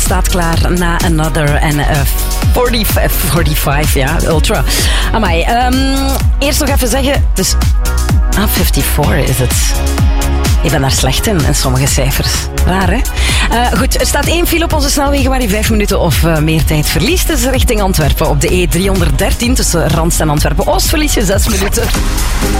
staat klaar na Another en 45, ja, Ultra. Amai, eerst nog even zeggen, dus 54 is het. Ik ben daar slecht in sommige cijfers. Raar, hè? Goed, er staat 1 file op onze snelwegen waar je 5 minuten of meer tijd verliest. Dus richting Antwerpen op de E313 tussen Randst en Antwerpen-Oost verlies je 6 minuten.